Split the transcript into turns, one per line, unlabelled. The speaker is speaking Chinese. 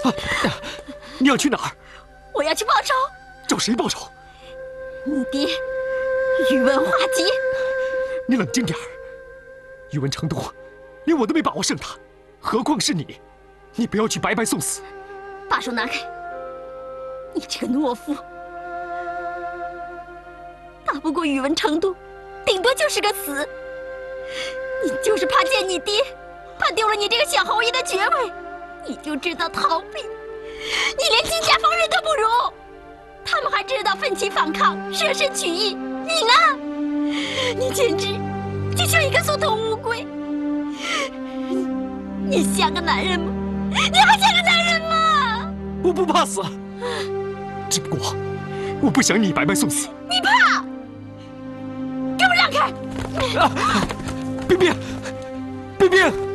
你要去哪儿？
我要去报仇。
找谁报仇？
你爹，宇文化及。
你冷静点儿。宇文成都，连我都没把握胜他，何况是你？你不要去白白送死。
把手拿开！你这个懦夫，打不过宇文成都，顶多就是个死。你就是怕见你爹，怕丢了你这个小侯爷的爵位，你就知道逃避。你连金家方人都不如，他们还知道奋起反抗，舍身取义。你呢？你简直就像一个缩头乌龟。你像个男人吗？你还像个男人吗？
我不怕死，只不过我不想你白白送死。
你怕？给我让开！
冰冰，冰冰。